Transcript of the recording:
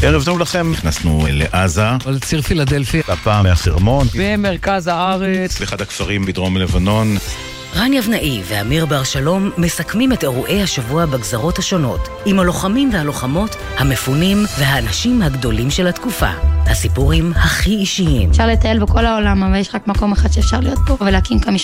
ערב טוב לכם, נכנסנו לעזה, על ציר פילדלפי, הפעם מהחרמון, במרכז הארץ, באחד הכפרים בדרום לבנון. רן יבנאי ואמיר בר שלום מסכמים את אירועי השבוע בגזרות השונות, עם הלוחמים והלוחמות, המפונים והאנשים הגדולים של התקופה. הסיפורים הכי אישיים. אפשר לטייל בכל העולם, אבל יש רק מקום אחד שאפשר להיות פה, ולהקים כמה